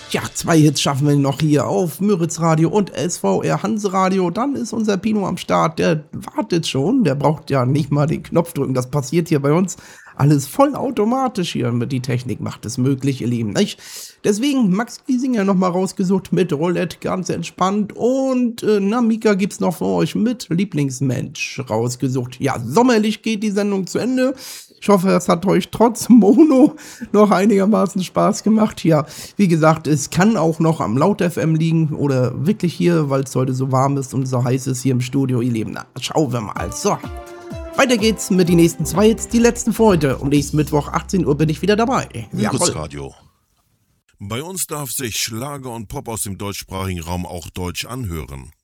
Ja, 2 Hits schaffen wir noch hier auf Müritz Radio und SVR Hanse Radio. Dann ist unser Pino am Start, der wartet schon. Der braucht ja nicht mal den Knopf drücken. Das passiert hier bei uns alles voll automatisch hier. Die Technik macht es möglich, ihr Lieben, nicht? Deswegen Max Giesinger nochmal rausgesucht mit Roulette, ganz entspannt. Und Mika gibt's noch für euch mit Lieblingsmensch rausgesucht. Ja, sommerlich geht die Sendung zu Ende. Ich hoffe, es hat euch trotz Mono noch einigermaßen Spaß gemacht. Ja, wie gesagt, es kann auch noch am Laut FM liegen oder wirklich hier, weil es heute so warm ist und so heiß ist hier im Studio, ihr Lieben. Na, schauen wir mal. So, weiter geht's mit den nächsten 2 Hits, die letzten für heute. Und nächsten Mittwoch, 18 Uhr, bin ich wieder dabei. Müritz Radio. Bei uns darf sich Schlager und Pop aus dem deutschsprachigen Raum auch deutsch anhören.